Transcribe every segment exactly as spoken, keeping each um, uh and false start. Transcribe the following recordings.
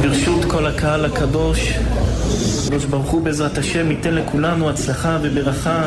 ברשות כל הקהל הקדוש, הקדוש ברוך הוא בעזרת השם ייתן לכולנו הצלחה וברכה,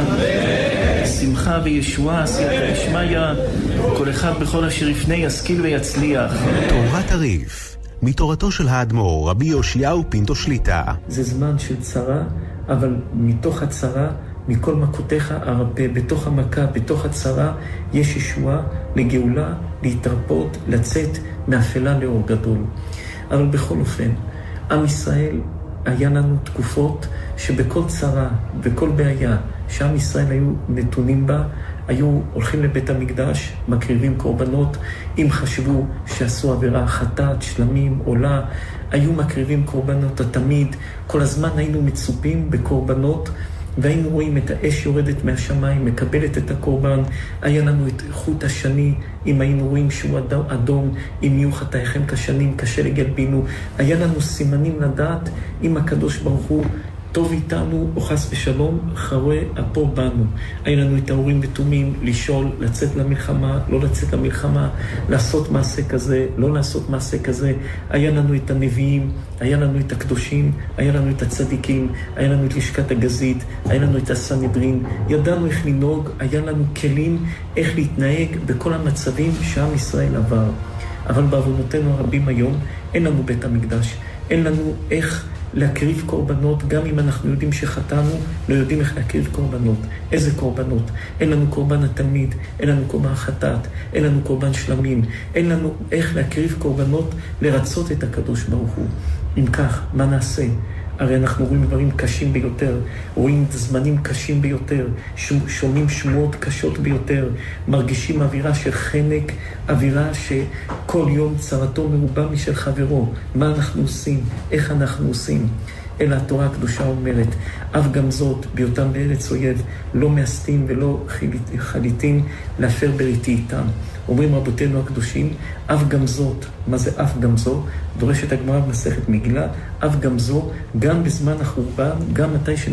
שמחה וישועה, סייעתא דשמיא, כל אחד בכל אשר יפנה ישכיל ויצליח. תורת הריף, מתורתו של האדמו"ר רבי יאשיהו פינטו שליטא. זה זמן של צרה, אבל מתוך הצרה, מכל מכותיך הרפא, בתוך המכה, בתוך הצרה, יש ישועה לגאולה, להתרפות, לצאת מאפלה לאור גדול. אבל בכל אופן, עם ישראל היה לנו תקופות שבכל צרה, בכל בעיה, שעם ישראל היו נתונים בה, היו הולכים לבית המקדש, מקריבים קורבנות, אם חשבו שעשו עבירה חטאת, שלמים, עולה, היו מקריבים קורבנות התמיד, כל הזמן היינו מצופים בקורבנות, והיינו רואים את האש יורדת מהשמיים, מקבלת את הקורבן, היה לנו את חוט השני, אם היינו רואים שהוא אדום, אם יהיו חטאיכם כשנים, קשה לגלבינו, היה לנו סימנים לדעת אם הקדוש ברוך הוא טוב איתנו או חס ושלום, חרוה אפו בנו. היה לנו את ההורים ותומים, לשאול, לצאת למלחמה, לא לצאת למלחמה, לעשות מעשה כזה, לא לעשות מעשה כזה. היה לנו את הנביאים, היה לנו את הקדושים, היה לנו את הצדיקים, היה לנו את לשכת הגזית, היה לנו את הסנהדרין, ידענו איך לנהוג, היה לנו כלים איך להתנהג בכל המצבים שעם ישראל עבר. אבל בעוונותינו הרבים היום אין לנו בית המקדש, אין לנו איך להקריב קורבנות, גם אם אנחנו יודעים שחטאנו, לא יודעים איך להקריב קורבנות. איזה קורבנות? אין לנו קורבן התלמיד, אין לנו קורבן חטאת, אין לנו קורבן שלמים, אין לנו איך להקריב קורבנות לרצות את הקדוש ברוך הוא. אם כך, מה נעשה? הרי אנחנו רואים דברים קשים ביותר, רואים זמנים קשים ביותר, שומעים שמועות קשות ביותר, מרגישים אווירה של חנק, אווירה שכל יום צרתו מרובה משל חברו. מה אנחנו עושים? איך אנחנו עושים? אלא התורה הקדושה אומרת, אף גם זאת, בהיותם בארץ אויב, לא מאסתים ולא חליטים להפר בריתי איתם. אומרים רבותינו הקדושים, אף גם זאת, מה זה אף גם זו? דורשת הגמרא במסכת מגילה, אף גם זו, גם בזמן החורבן, גם מתי